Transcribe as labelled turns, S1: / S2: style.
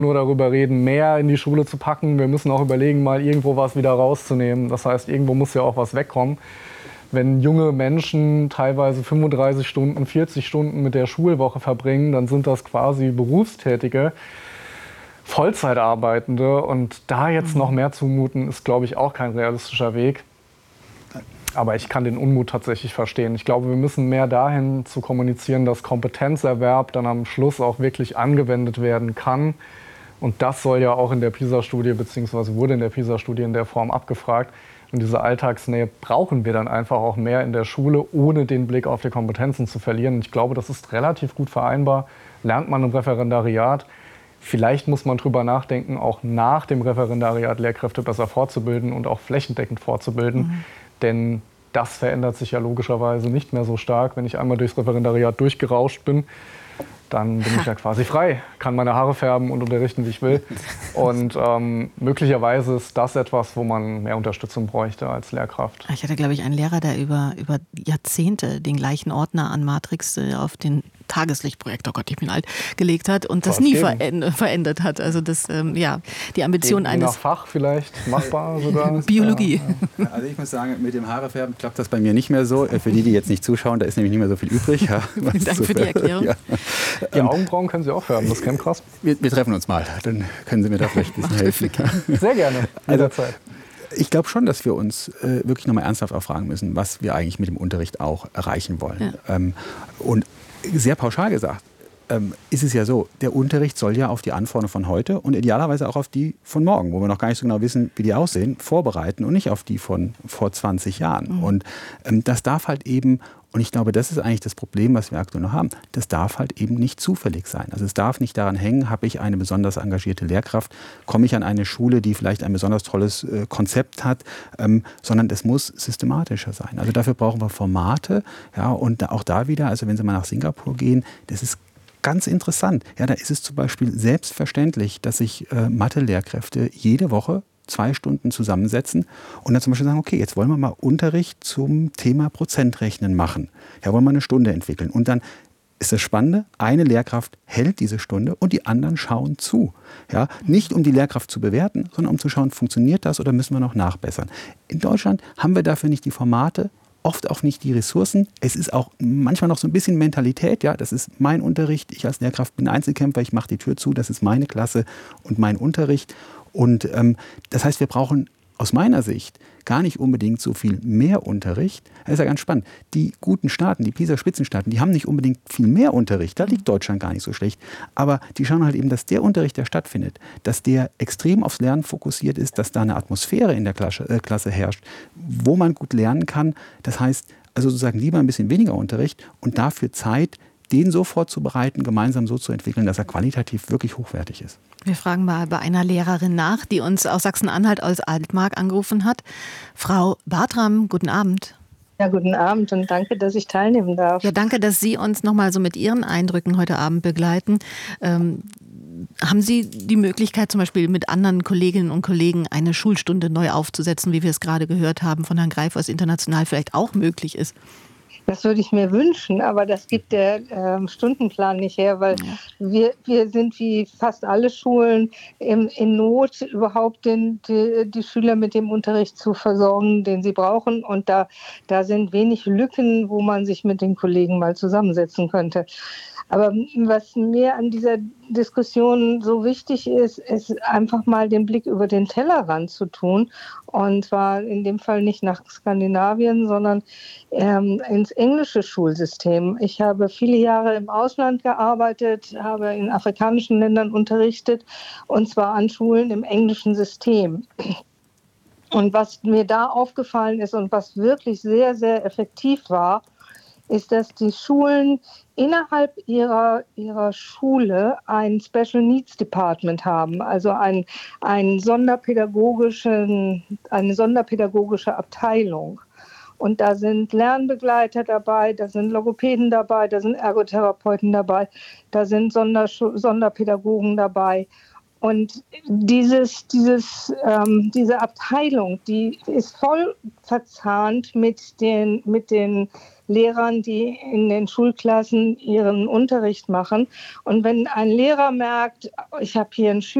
S1: nur darüber reden, mehr in die Schule zu packen. Wir müssen auch überlegen, mal irgendwo was wieder rauszunehmen. Das heißt, irgendwo muss ja auch was wegkommen. Wenn junge Menschen teilweise 35 Stunden, 40 Stunden mit der Schulwoche verbringen, dann sind das quasi Berufstätige, Vollzeitarbeitende. Und da jetzt noch mehr zumuten, ist, glaube ich, auch kein realistischer Weg. Aber ich kann den Unmut tatsächlich verstehen. Ich glaube, wir müssen mehr dahin zu kommunizieren, dass Kompetenzerwerb dann am Schluss auch wirklich angewendet werden kann. Und das soll ja auch in der PISA-Studie, beziehungsweise wurde in der PISA-Studie in der Form abgefragt. Und diese Alltagsnähe brauchen wir dann einfach auch mehr in der Schule, ohne den Blick auf die Kompetenzen zu verlieren. Und ich glaube, das ist relativ gut vereinbar. Lernt man im Referendariat. Vielleicht muss man drüber nachdenken, auch nach dem Referendariat Lehrkräfte besser fortzubilden und auch flächendeckend fortzubilden. Denn das verändert sich ja logischerweise nicht mehr so stark. Wenn ich einmal durchs Referendariat durchgerauscht bin, dann bin ich ja quasi frei, kann meine Haare färben und unterrichten, wie ich will. Und möglicherweise ist das etwas, wo man mehr Unterstützung bräuchte als Lehrkraft.
S2: Ich hatte, glaube ich, einen Lehrer, der über Jahrzehnte den gleichen Ordner an Matrix auf den Tageslichtprojekt, oh Gott, ich bin alt, gelegt hat und das nie verändert hat. Also das, die Ambition
S1: je nach Fach vielleicht machbar sogar.
S2: Biologie.
S3: Ja. Also ich muss sagen, mit dem Haarefärben klappt das bei mir nicht mehr so. Für die jetzt nicht zuschauen, da ist nämlich nicht mehr so viel übrig. Ja,
S2: vielen Dank für die Erklärung.
S3: Ja.
S1: Die Augenbrauen können Sie auch färben, das käme krass.
S3: Wir treffen uns mal, dann können Sie mir da vielleicht ein bisschen helfen.
S1: Sehr gerne, jederzeit.
S3: Ich glaube schon, dass wir uns wirklich nochmal ernsthaft auch fragen müssen, was wir eigentlich mit dem Unterricht auch erreichen wollen. Ja. Und sehr pauschal gesagt, ist es ja so, der Unterricht soll ja auf die Anforderungen von heute und idealerweise auch auf die von morgen, wo wir noch gar nicht so genau wissen, wie die aussehen, vorbereiten und nicht auf die von vor 20 Jahren. Und das darf halt eben, und ich glaube, das ist eigentlich das Problem, was wir aktuell noch haben, das darf halt eben nicht zufällig sein. Also es darf nicht daran hängen, habe ich eine besonders engagierte Lehrkraft, komme ich an eine Schule, die vielleicht ein besonders tolles Konzept hat, sondern es muss systematischer sein. Also dafür brauchen wir Formate, ja, und auch da wieder, also wenn Sie mal nach Singapur gehen, das ist ganz interessant. Ja, da ist es zum Beispiel selbstverständlich, dass sich Mathe-Lehrkräfte jede Woche 2 Stunden zusammensetzen und dann zum Beispiel sagen, okay, jetzt wollen wir mal Unterricht zum Thema Prozentrechnen machen. Ja, wollen wir eine Stunde entwickeln. Und dann ist das Spannende, eine Lehrkraft hält diese Stunde und die anderen schauen zu. Ja, nicht um die Lehrkraft zu bewerten, sondern um zu schauen, funktioniert das oder müssen wir noch nachbessern. In Deutschland haben wir dafür nicht die Formate, oft auch nicht die Ressourcen. Es ist auch manchmal noch so ein bisschen Mentalität. Ja, das ist mein Unterricht. Ich als Lehrkraft bin Einzelkämpfer. Ich mache die Tür zu. Das ist meine Klasse und mein Unterricht. Und das heißt, wir brauchen aus meiner Sicht gar nicht unbedingt so viel mehr Unterricht. Das ist ja ganz spannend. Die guten Staaten, die PISA-Spitzenstaaten, die haben nicht unbedingt viel mehr Unterricht. Da liegt Deutschland gar nicht so schlecht. Aber die schauen halt eben, dass der Unterricht, der stattfindet, dass der extrem aufs Lernen fokussiert ist, dass da eine Atmosphäre in der Klasse herrscht, wo man gut lernen kann. Das heißt, also sozusagen lieber ein bisschen weniger Unterricht und dafür Zeit, den so vorzubereiten, gemeinsam so zu entwickeln, dass er qualitativ wirklich hochwertig ist.
S2: Wir fragen mal bei einer Lehrerin nach, die uns aus Sachsen-Anhalt aus Altmark angerufen hat. Frau Bartram, guten Abend.
S4: Ja, guten Abend und danke, dass ich teilnehmen darf.
S2: Ja, danke, dass Sie uns noch mal so mit Ihren Eindrücken heute Abend begleiten. Haben Sie die Möglichkeit, zum Beispiel mit anderen Kolleginnen und Kollegen eine Schulstunde neu aufzusetzen, wie wir es gerade gehört haben von Herrn Greif, was international vielleicht auch möglich ist?
S4: Das würde ich mir wünschen, aber das gibt der Stundenplan nicht her, weil wir sind wie fast alle Schulen in Not, überhaupt die Schüler mit dem Unterricht zu versorgen, den sie brauchen. Und da sind wenig Lücken, wo man sich mit den Kollegen mal zusammensetzen könnte. Aber was mir an dieser Diskussion so wichtig ist, ist einfach mal den Blick über den Tellerrand zu tun. Und zwar in dem Fall nicht nach Skandinavien, sondern ins englische Schulsystem. Ich habe viele Jahre im Ausland gearbeitet, habe in afrikanischen Ländern unterrichtet, und zwar an Schulen im englischen System. Und was mir da aufgefallen ist und was wirklich sehr, sehr effektiv war, ist, dass die Schulen innerhalb ihrer Schule ein Special Needs Department haben, also eine sonderpädagogische Abteilung. Und da sind Lernbegleiter dabei, da sind Logopäden dabei, da sind Ergotherapeuten dabei, da sind Sonderpädagogen dabei. Und diese Abteilung, die ist voll verzahnt mit den Lehrern, die in den Schulklassen ihren Unterricht machen. Und wenn ein Lehrer merkt, ich habe hier einen Schüler,